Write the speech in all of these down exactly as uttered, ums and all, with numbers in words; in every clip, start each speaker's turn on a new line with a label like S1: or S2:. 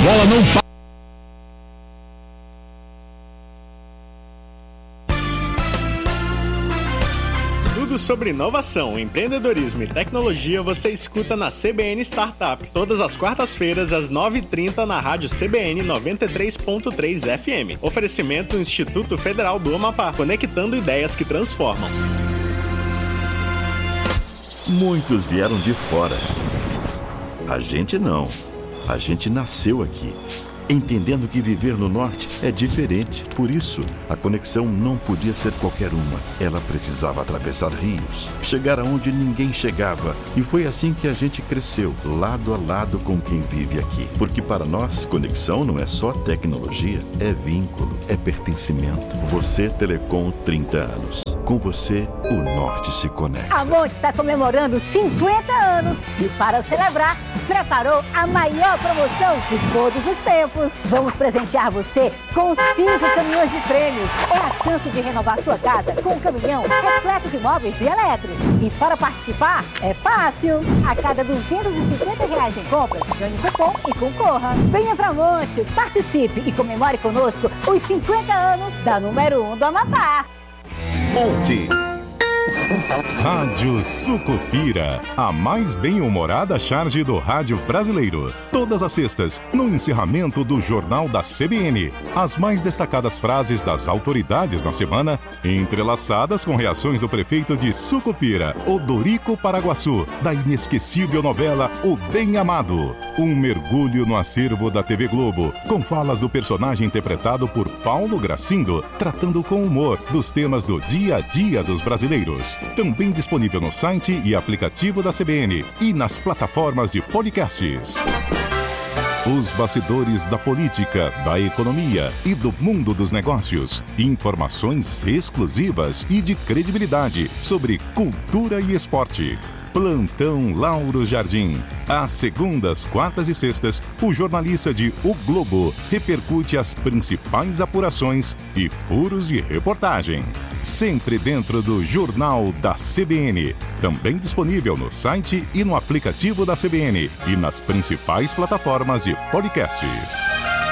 S1: bola não para.
S2: Tudo sobre inovação, empreendedorismo e tecnologia você escuta na C B N Startup, todas as quartas-feiras às nove e trinta na rádio C B N noventa e três ponto três F M. Oferecimento Instituto Federal do Amapá, conectando ideias que transformam.
S3: Muitos vieram de fora. A gente não. A gente nasceu aqui, entendendo que viver no norte é diferente. Por isso, a conexão não podia ser qualquer uma. Ela precisava atravessar rios, chegar aonde ninguém chegava. E foi assim que a gente cresceu, lado a lado com quem vive aqui. Porque para nós, conexão não é só tecnologia, é vínculo, é pertencimento. Você, Telecom, trinta anos. Com você, o norte se conecta.
S4: A Monte está comemorando cinquenta anos e, para celebrar, preparou a maior promoção de todos os tempos. Vamos presentear você com cinco caminhões de prêmios. É a chance de renovar sua casa com um caminhão repleto de móveis e elétricos. E para participar, é fácil. A cada duzentos e cinquenta reais em compras, ganhe cupom e concorra. Venha pra Monte, participe e comemore conosco os cinquenta anos da número um do Amapá.
S5: Monte. Rádio Sucupira, a mais bem-humorada charge do rádio brasileiro. Todas as sextas, no encerramento do Jornal da C B N. As mais destacadas frases das autoridades na semana, entrelaçadas com reações do prefeito de Sucupira, Odorico Paraguaçu, da inesquecível novela O Bem Amado. Um mergulho no acervo da T V Globo, com falas do personagem interpretado por Paulo Gracindo, tratando com humor dos temas do dia a dia dos brasileiros. Também disponível no site e aplicativo da C B N e nas plataformas de podcasts. Os bastidores da política, da economia e do mundo dos negócios. Informações exclusivas e de credibilidade sobre cultura e esporte. Plantão Lauro Jardim. Às segundas, quartas e sextas, o jornalista de O Globo repercute as principais apurações e furos de reportagem. Sempre dentro do Jornal da C B N. Também disponível no site e no aplicativo da C B N e nas principais plataformas de podcasts.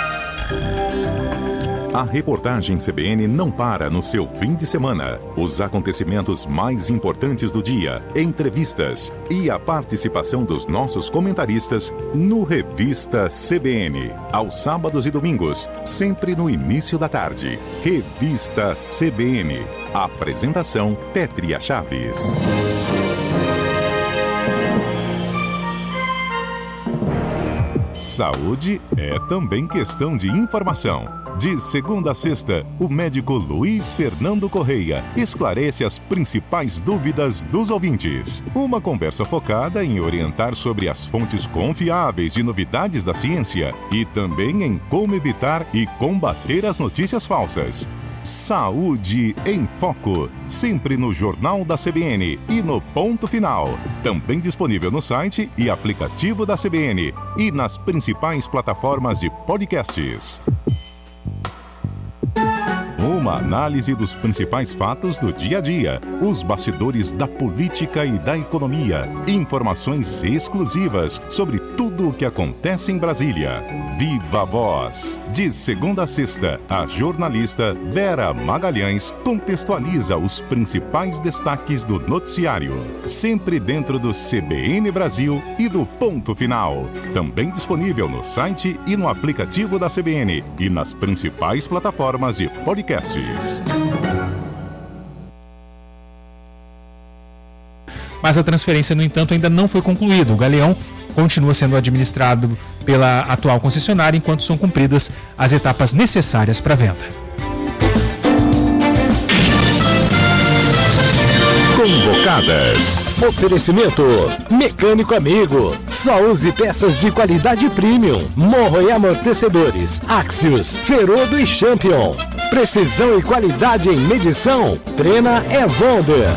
S5: A reportagem C B N não para no seu fim de semana. Os acontecimentos mais importantes do dia, entrevistas e a participação dos nossos comentaristas no Revista C B N. Aos sábados e domingos, sempre no início da tarde. Revista C B N. Apresentação Pétria Chaves. Saúde é também questão de informação. De segunda a sexta, o médico Luiz Fernando Correia esclarece as principais dúvidas dos ouvintes. Uma conversa focada em orientar sobre as fontes confiáveis de novidades da ciência e também em como evitar e combater as notícias falsas. Saúde em Foco, sempre no Jornal da C B N e no Ponto Final. Também disponível no site e aplicativo da C B N e nas principais plataformas de podcasts. Uma análise dos principais fatos do dia a dia, os bastidores da política e da economia, informações exclusivas sobre tudo o que acontece em Brasília. Viva a Voz! De segunda a sexta, a jornalista Vera Magalhães contextualiza os principais destaques do noticiário, sempre dentro do C B N Brasil e do Ponto Final. Também disponível no site e no aplicativo da C B N e nas principais plataformas de podcasts.
S6: Mas a transferência, no entanto, ainda não foi concluída. O Galeão continua sendo administrado pela atual concessionária enquanto são cumpridas as etapas necessárias para a venda.
S7: Convocadas. Oferecimento Mecânico Amigo. Só use peças de qualidade premium. Morro e amortecedores Axios, Ferodo e Champion. Precisão e qualidade em medição. Trena Evolver.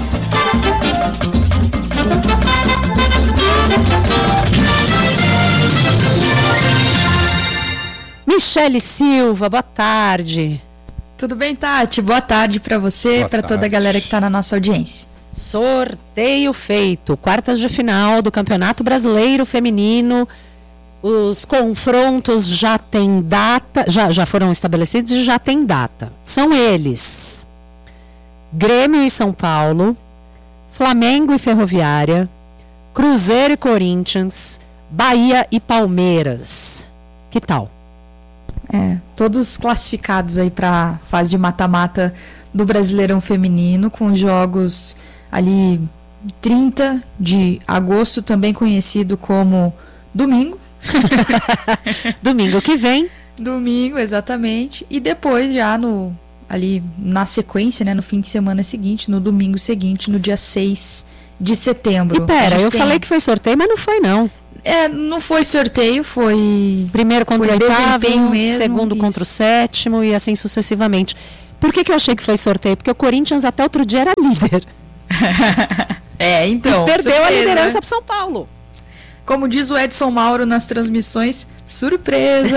S8: Michele Silva, boa tarde.
S9: Tudo bem, Tati? Boa tarde para você e para toda a galera que está na nossa audiência.
S8: Sorteio feito. Quartas de final do Campeonato Brasileiro Feminino Os confrontos já têm data, já, já foram estabelecidos e já tem data. São eles: Grêmio e São Paulo, Flamengo e Ferroviária, Cruzeiro e Corinthians, Bahia e Palmeiras. Que tal?
S9: É, todos classificados aí para fase de mata-mata do Brasileirão Feminino, com jogos ali trinta de agosto, também conhecido como domingo.
S8: Domingo que vem.
S9: Domingo, exatamente. E depois já no ali na sequência, né, no fim de semana seguinte, no domingo seguinte, no dia seis de setembro.
S8: E pera, eu
S9: tem...
S8: falei que foi sorteio, mas não foi não.
S9: É, não foi sorteio, foi...
S8: Primeiro contra
S9: foi
S8: o oitavo,
S9: mesmo,
S8: segundo
S9: isso.
S8: contra o sétimo e assim sucessivamente. Por que que eu achei que foi sorteio? Porque o Corinthians até outro dia era líder.
S9: É, então...
S8: E perdeu
S9: surpresa,
S8: a liderança
S9: né?
S8: para São Paulo.
S9: Como diz o Edson Mauro nas transmissões, surpresa!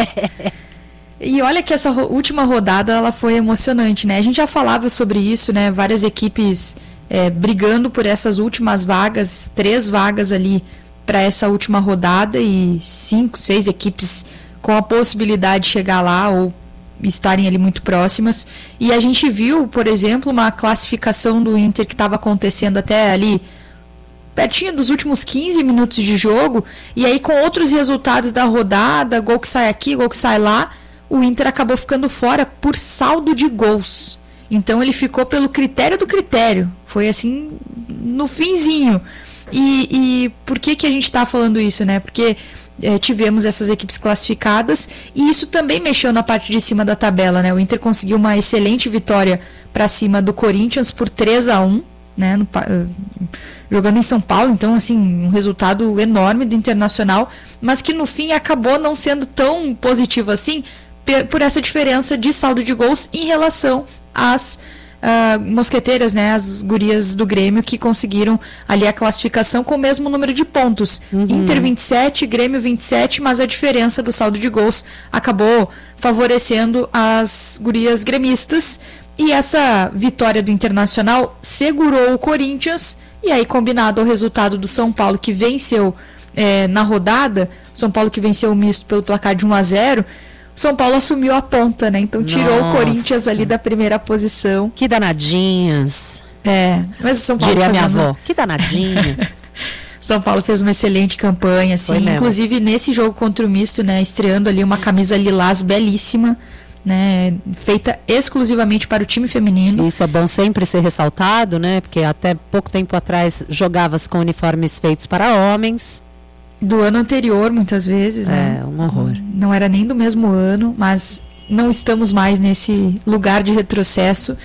S9: E olha que essa ro- última rodada ela foi emocionante, né? A gente já falava sobre isso, né? Várias equipes é, brigando por essas últimas vagas, três vagas ali para essa última rodada e cinco, seis equipes com a possibilidade de chegar lá ou estarem ali muito próximas. E a gente viu, por exemplo, uma classificação do Inter que estava acontecendo até ali pertinho dos últimos quinze minutos de jogo, e aí com outros resultados da rodada, gol que sai aqui, gol que sai lá, o Inter acabou ficando fora por saldo de gols. Então ele ficou pelo critério do critério. Foi assim, no finzinho. E, e por que que a gente está falando isso, né? Porque é, tivemos essas equipes classificadas e isso também mexeu na parte de cima da tabela, né? O Inter conseguiu uma excelente vitória para cima do Corinthians por três a um, né? No, jogando em São Paulo, então assim, um resultado enorme do Internacional, mas que no fim acabou não sendo tão positivo assim por essa diferença de saldo de gols em relação às uh, mosqueteiras, né, as gurias do Grêmio que conseguiram ali a classificação com o mesmo número de pontos. Uhum. Inter vinte e sete, Grêmio vinte e sete, mas a diferença do saldo de gols acabou favorecendo as gurias gremistas. E essa vitória do Internacional segurou o Corinthians, e aí combinado ao resultado do São Paulo, que venceu é, na rodada, São Paulo que venceu o misto pelo placar de um a zero, São Paulo assumiu a ponta, né? Então tirou Nossa. o Corinthians ali da primeira posição.
S8: Que danadinhas.
S9: É, mas o São Paulo...
S8: Diria minha
S9: uma...
S8: avó, que danadinhas.
S9: São Paulo fez uma excelente campanha, assim, inclusive nesse jogo contra o misto, né? Estreando ali uma camisa lilás belíssima, né, feita exclusivamente para o time feminino.
S8: Isso é bom sempre ser ressaltado, né? Porque até pouco tempo atrás jogava-se com uniformes feitos para homens.
S9: Do ano anterior, muitas vezes,
S8: é,
S9: né?
S8: É, um horror.
S9: Não era nem do mesmo ano, mas não estamos mais nesse lugar de retrocesso.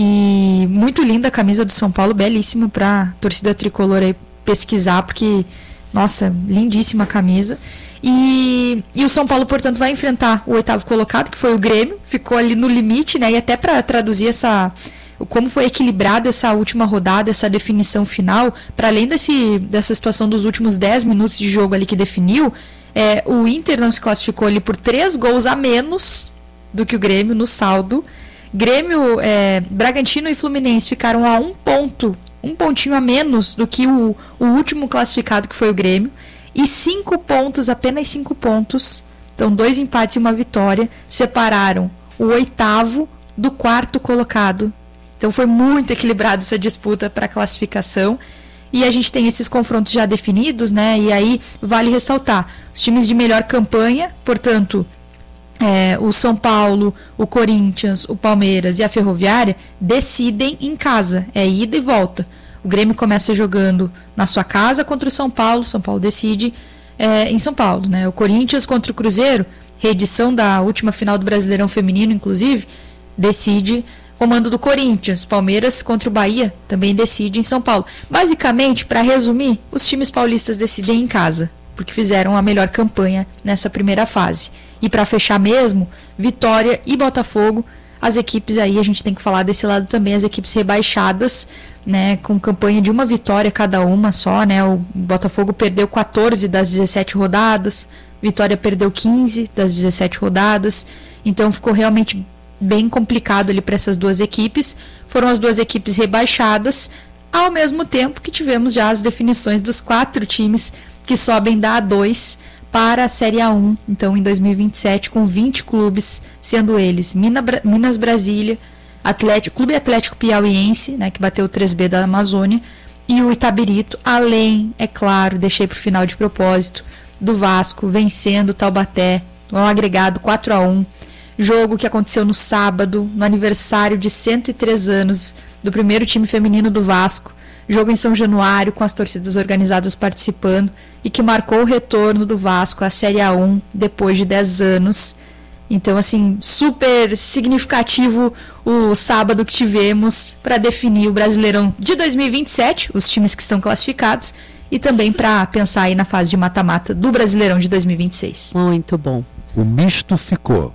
S9: E muito linda a camisa do São Paulo, belíssima para a torcida tricolor aí pesquisar, porque, nossa, lindíssima a camisa. E, e o São Paulo, portanto, vai enfrentar o oitavo colocado, que foi o Grêmio, ficou ali no limite, né? E até para traduzir essa, como foi equilibrada essa última rodada, essa definição final, para além desse, dessa situação dos últimos dez minutos de jogo ali que definiu, é, o Inter não se classificou ali por três gols a menos do que o Grêmio no saldo. Grêmio, é, Bragantino e Fluminense ficaram a um ponto, um pontinho a menos do que o, o último classificado, que foi o Grêmio. E cinco pontos, apenas cinco pontos, então dois empates e uma vitória, separaram o oitavo do quarto colocado. Então foi muito equilibrada essa disputa para a classificação. E a gente tem esses confrontos já definidos, né? E aí vale ressaltar, os times de melhor campanha, portanto, é, o São Paulo, o Corinthians, o Palmeiras e a Ferroviária decidem em casa, é ida e volta. O Grêmio começa jogando na sua casa contra o São Paulo, São Paulo decide é, em São Paulo, né? O Corinthians contra o Cruzeiro, reedição da última final do Brasileirão Feminino, inclusive, decide comando do Corinthians. Palmeiras contra o Bahia também decide em São Paulo. Basicamente, para resumir, os times paulistas decidem em casa, porque fizeram a melhor campanha nessa primeira fase. E para fechar mesmo, Vitória e Botafogo, as equipes aí, a gente tem que falar desse lado também, as equipes rebaixadas, né, com campanha de uma vitória cada uma só, né? O Botafogo perdeu quatorze das dezessete rodadas, Vitória perdeu quinze das dezessete rodadas, então ficou realmente bem complicado ali para essas duas equipes. Foram as duas equipes rebaixadas, ao mesmo tempo que tivemos já as definições dos quatro times que sobem da A dois para a Série A um, então em dois mil e vinte e sete, com vinte clubes, sendo eles Minas, Minas Brasília, Atlético, Clube Atlético Piauiense, né, que bateu o três B da Amazônia, e o Itabirito, além, é claro, deixei para o final de propósito, do Vasco, vencendo o Taubaté, um agregado quatro a um, jogo que aconteceu no sábado, no aniversário de cento e três anos do primeiro time feminino do Vasco, jogo em São Januário, com as torcidas organizadas participando, e que marcou o retorno do Vasco à Série A um depois de dez anos. Então, assim, super significativo o sábado que tivemos para definir o Brasileirão de dois mil e vinte e sete, os times que estão classificados, e também para pensar aí na fase de mata-mata do Brasileirão de dois mil e vinte e seis.
S8: Muito bom.
S1: O misto ficou.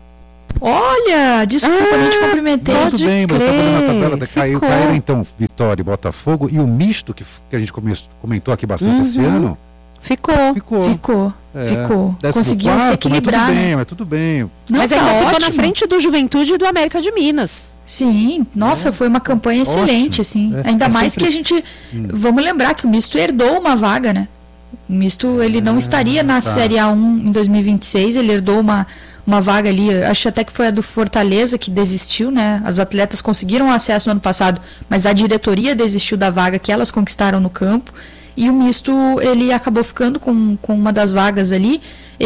S9: Olha, desculpa, ah, nem te cumprimentei.
S1: Tudo bem, mas eu estava olhando a tabela, caiu, caíram então Vitória e Botafogo, e o misto que, que a gente comentou aqui bastante uhum. esse ano.
S8: Ficou.
S9: Ficou. Ficou.
S1: É,
S9: ficou. Conseguiu se equilibrar.
S1: Mas tudo bem, mas tudo bem.
S8: Não, mas tá ainda ótimo. Ficou na frente do Juventude e do América de Minas.
S9: Sim, nossa, é. foi uma campanha excelente, ótimo. assim. É. Ainda é mais sempre... que a gente. Hum. Vamos lembrar que o misto herdou uma vaga, né? O misto ele não ah, estaria na tá. Série A um em dois mil e vinte e seis, ele herdou uma, uma vaga ali, acho até que foi a do Fortaleza que desistiu, né? As atletas conseguiram acesso no ano passado, mas a diretoria desistiu da vaga que elas conquistaram no campo. E o misto, ele acabou ficando com, com uma das vagas ali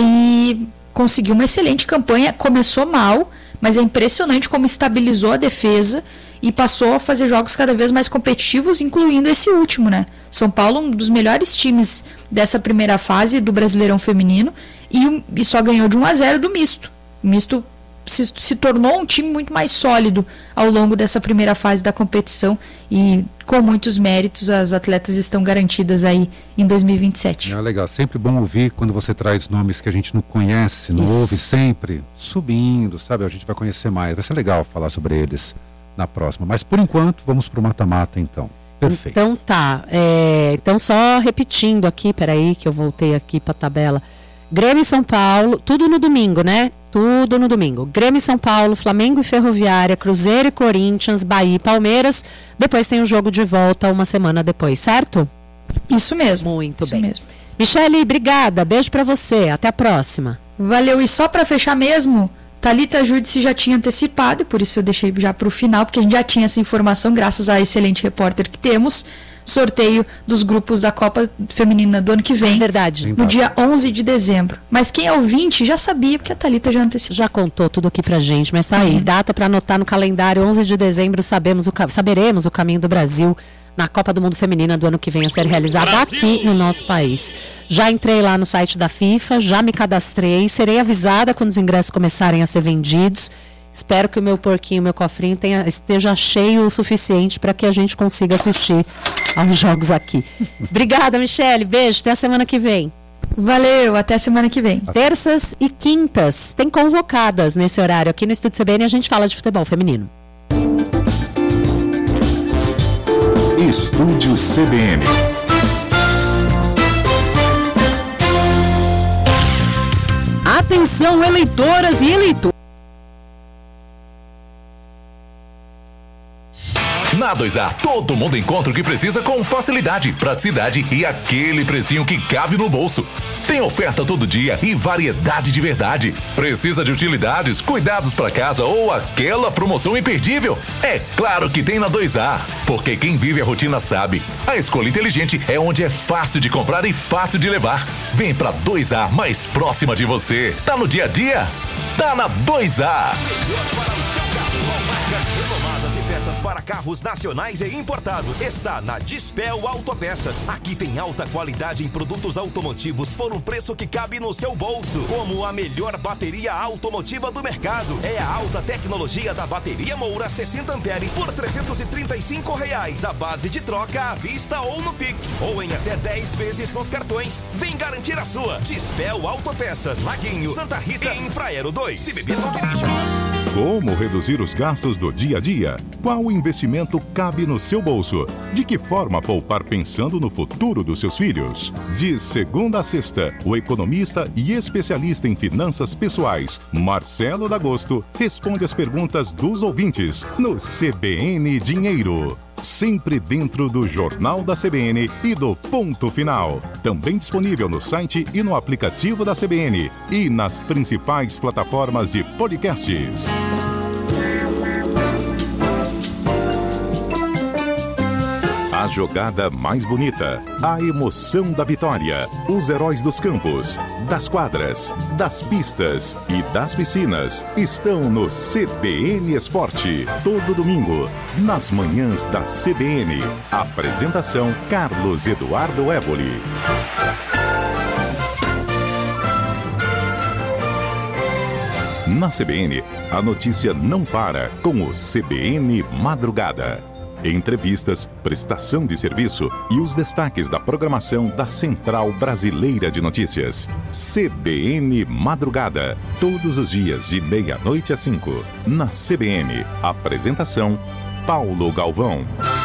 S9: e conseguiu uma excelente campanha. Começou mal, mas é impressionante como estabilizou a defesa e passou a fazer jogos cada vez mais competitivos, incluindo esse último, né? São Paulo, um dos melhores times dessa primeira fase do Brasileirão Feminino, e, e só ganhou de um a zero do misto. O misto se, se tornou um time muito mais sólido ao longo dessa primeira fase da competição, e com muitos méritos as atletas estão garantidas aí em dois mil e vinte e sete.
S1: É legal, sempre bom ouvir quando você traz nomes que a gente não conhece, não Isso. ouve sempre, subindo, sabe? A gente vai conhecer mais, vai ser legal falar sobre eles na próxima, mas por enquanto vamos para o mata-mata então. Perfeito.
S8: Então tá, é, então só repetindo aqui, peraí que eu voltei aqui para a tabela. Grêmio e São Paulo, tudo no domingo, né? Tudo no domingo. Grêmio e São Paulo, Flamengo e Ferroviária, Cruzeiro e Corinthians, Bahia e Palmeiras. Depois tem o jogo de volta uma semana depois, certo?
S9: Isso mesmo.
S8: Muito
S9: Isso
S8: bem.
S9: mesmo.
S8: Michele, obrigada. Beijo pra você. Até a próxima.
S9: Valeu. E só pra fechar mesmo, Thalita Júdice já tinha antecipado, por isso eu deixei já pro final, porque a gente já tinha essa informação, graças à excelente repórter que temos. Sorteio dos grupos da Copa Feminina do ano que vem.
S8: É verdade.
S9: No dia onze de dezembro. Mas quem é ouvinte já sabia, porque a Thalita já antecipou.
S8: Já contou tudo aqui pra gente, mas tá aí. Uhum. Data para anotar no calendário, onze de dezembro, sabemos o, saberemos o caminho do Brasil na Copa do Mundo Feminina do ano que vem a ser realizada Brasil. Aqui no nosso país. Já entrei lá no site da FIFA, já me cadastrei, serei avisada quando os ingressos começarem a ser vendidos. Espero que o meu porquinho, meu cofrinho tenha, esteja cheio o suficiente para que a gente consiga assistir aos jogos aqui. Obrigada, Michele. Beijo. Até a semana que vem.
S9: Valeu. Até a semana que vem.
S8: Terças e quintas tem convocadas nesse horário. Aqui no Estúdio C B N a gente fala de futebol feminino.
S5: Estúdio C B N.
S8: Atenção, eleitoras e eleitores.
S10: Na dois A, todo mundo encontra o que precisa com facilidade, praticidade e aquele precinho que cabe no bolso. Tem oferta todo dia e variedade de verdade. Precisa de utilidades, cuidados para casa ou aquela promoção imperdível? É claro que tem na dois A, porque quem vive a rotina sabe. A escolha inteligente é onde é fácil de comprar e fácil de levar. Vem pra dois A mais próxima de você. Tá no dia a dia? Tá na dois A.
S11: Peças para carros nacionais e importados. Está na Dispel Autopeças. Aqui tem alta qualidade em produtos automotivos por um preço que cabe no seu bolso. Como a melhor bateria automotiva do mercado. É a alta tecnologia da bateria Moura sessenta amperes por trezentos e trinta e cinco reais. A base de troca à vista ou no Pix. Ou em até dez vezes nos cartões. Vem garantir a sua. Dispel Autopeças. Laguinho, Santa Rita e Infraero dois. Se beber, não dirija.
S5: Como reduzir os gastos do dia a dia? Qual investimento cabe no seu bolso? De que forma poupar pensando no futuro dos seus filhos? De segunda a sexta, o economista e especialista em finanças pessoais, Marcelo D'Agosto, responde as perguntas dos ouvintes no C B N Dinheiro. sempre dentro do Jornal da C B N e do Ponto Final. Também disponível no site e no aplicativo da C B N e nas principais plataformas de podcasts. A jogada mais bonita, a emoção da vitória, os heróis dos campos, das quadras, das pistas e das piscinas estão no C B N Esporte, todo domingo, nas manhãs da C B N. Apresentação Carlos Eduardo Évoli. Na C B N, a notícia não para com o C B N Madrugada. Entrevistas, prestação de serviço e os destaques da programação da Central Brasileira de Notícias. C B N Madrugada, todos os dias de meia-noite às cinco. Na C B N, apresentação Paulo Galvão.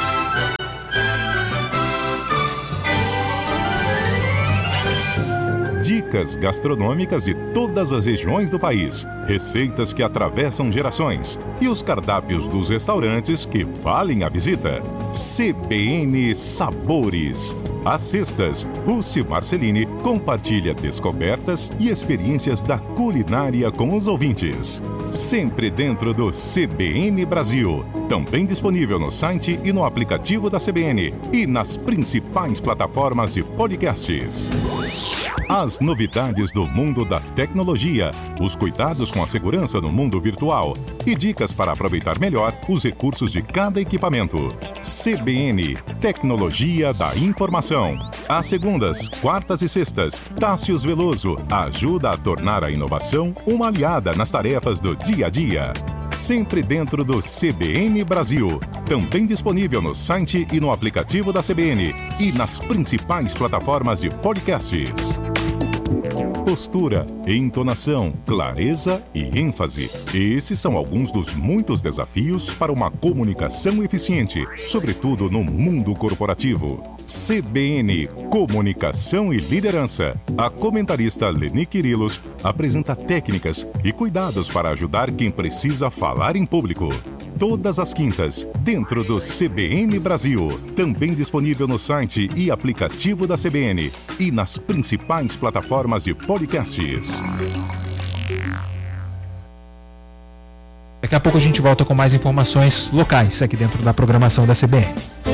S5: Dicas gastronômicas de todas as regiões do país, receitas que atravessam gerações e os cardápios dos restaurantes que valem a visita. C B N Sabores. Às sextas, Rússi Marcelini compartilha descobertas e experiências da culinária com os ouvintes. Sempre dentro do C B N Brasil. Também disponível no site e no aplicativo da C B N e nas principais plataformas de podcasts. As novidades do mundo da tecnologia, os cuidados com a segurança no mundo virtual e dicas para aproveitar melhor os recursos de cada equipamento. C B N, Tecnologia da Informação. Às segundas, quartas e sextas, Tássius Veloso ajuda a tornar a inovação uma aliada nas tarefas do dia a dia. Sempre dentro do C B N Brasil. Também disponível no site e no aplicativo da C B N e nas principais plataformas de podcasts. Postura, entonação, clareza e ênfase. Esses são alguns dos muitos desafios para uma comunicação eficiente, sobretudo no mundo corporativo. C B N, Comunicação e Liderança. A comentarista Leni Quirilos apresenta técnicas e cuidados para ajudar quem precisa falar em público. Todas as quintas, dentro do C B N Brasil. Também disponível no site e aplicativo da C B N e nas principais plataformas de podcasts.
S6: Daqui a pouco a gente volta com mais informações locais aqui dentro da programação da C B N.